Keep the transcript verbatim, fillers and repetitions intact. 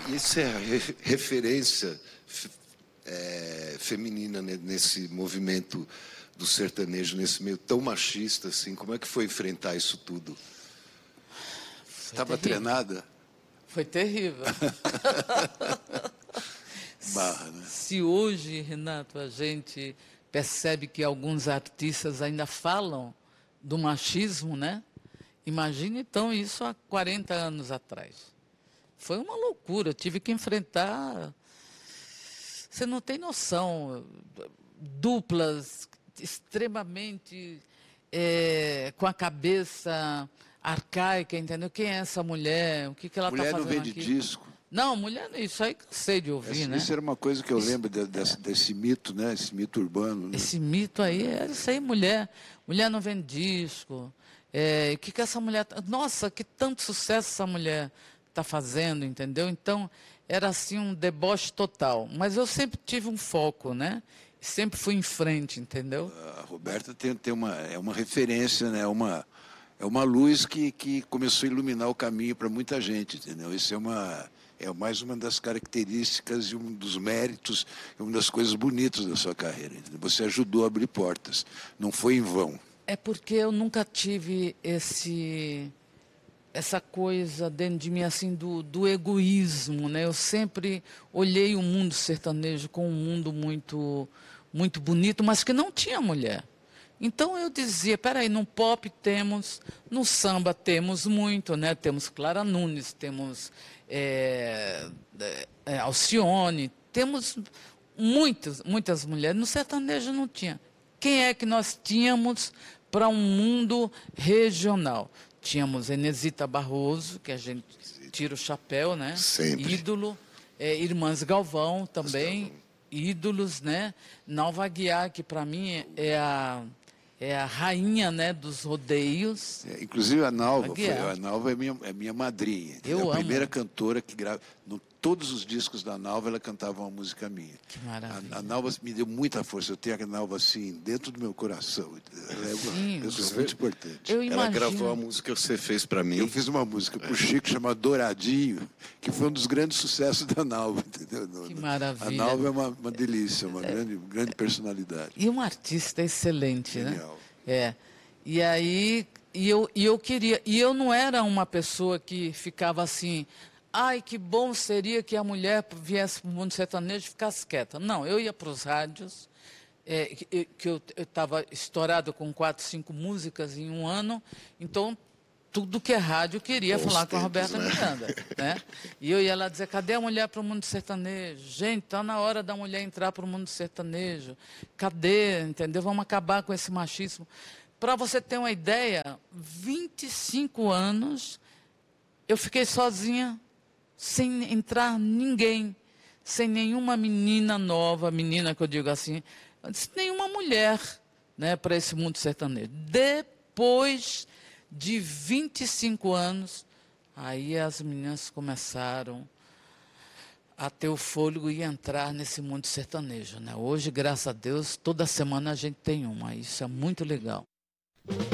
E isso é re referência é, feminina, né, nesse movimento do sertanejo, nesse meio tão machista, assim. Como é que foi enfrentar isso tudo? Estava treinada? Foi terrível. Barra, né? Se hoje, Renato, a gente percebe que alguns artistas ainda falam do machismo, né? Imagine, então, isso há quarenta anos atrás. Foi uma loucura, eu tive que enfrentar... Você não tem noção, duplas extremamente é, com a cabeça arcaica, entendeu? Quem é essa mulher? O que, que ela está fazendo aqui? Mulher não vende disco. Não, mulher, isso aí cansei de ouvir, Essa, né? Isso era uma coisa que eu Isso, lembro de, desse, desse mito, né? Esse mito urbano. Né? Esse mito aí, era isso aí, mulher. Mulher não vende disco. É, o que, que essa mulher... Nossa, que tanto sucesso essa mulher está fazendo, entendeu? Então, era assim um deboche total. Mas eu sempre tive um foco, né? Sempre fui em frente, entendeu? A Roberta tem, tem uma, é uma referência, né? Uma, é uma luz que, que começou a iluminar o caminho para muita gente, entendeu? Isso é uma... É mais uma das características e um dos méritos, uma das coisas bonitas da sua carreira. Entendeu? Você ajudou a abrir portas, não foi em vão. É porque eu nunca tive esse, essa coisa dentro de mim assim do, do egoísmo, né? Eu sempre olhei o mundo sertanejo como um mundo muito, muito bonito, mas que não tinha mulher. Então eu dizia, peraí, no pop temos, no samba temos muito, né? Temos Clara Nunes, temos é, é, Alcione, temos muitas, muitas mulheres. No sertanejo não tinha. Quem é que nós tínhamos para um mundo regional? Tínhamos Enesita Barroso, que a gente tira o chapéu, né? Sempre. Ídolo. É, Irmãs Galvão também, ídolos, né? Nalva Aguiar, que para mim é a... É a rainha, né, dos rodeios. É, inclusive a Nalva, foi, Aguiar. a Nalva é minha, é minha madrinha. Eu é a amo. primeira cantora que grava. No, todos os discos da Nalva, ela cantava uma música minha. Que maravilha. A, a Nalva me deu muita força. Eu tenho a Nalva assim, dentro do meu coração. Ela é uma Sim. pessoa muito importante. Eu Ela imagino. gravou a música que você fez para mim. Eu fiz uma música para o Chico chamada Douradinho, que foi um dos grandes sucessos da Nalva. Entendeu? Que A maravilha. Nalva é uma, uma delícia, uma grande, grande personalidade. E um artista excelente, Genial. né? É. E aí, e eu, e eu queria... E eu não era uma pessoa que ficava assim... Ai, que bom seria que a mulher viesse para o mundo sertanejo e ficasse quieta. Não, eu ia para os rádios, é, que, que eu estava estourado com quatro, cinco músicas em um ano, então tudo que é rádio eu queria Bons falar com a tempos, Roberta né? Miranda. Né? E eu ia lá dizer, cadê a mulher para o mundo sertanejo? Gente, está na hora da mulher entrar para o mundo sertanejo. Cadê, entendeu? Vamos acabar com esse machismo. Para você ter uma ideia, vinte e cinco anos eu fiquei sozinha, sem entrar ninguém, sem nenhuma menina nova, menina que eu digo assim, nenhuma mulher, né, para esse mundo sertanejo. Depois de vinte e cinco anos, aí as meninas começaram a ter o fôlego e entrar nesse mundo sertanejo. Né? Hoje, graças a Deus, toda semana a gente tem uma, isso é muito legal.